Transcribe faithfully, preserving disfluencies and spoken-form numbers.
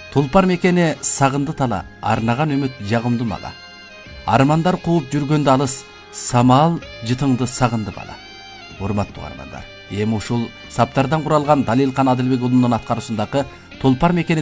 Тулпар мекени сагынды тала, арнаган үмүт жагымды мага. Армандар кууп жүргөндө алыс, самал жытыңды сагынды бала. Урматтуу угармандар, эми ушул саптардан куралган Далилкан Адылбек уулунун аткаруусундагы Тулпар мекени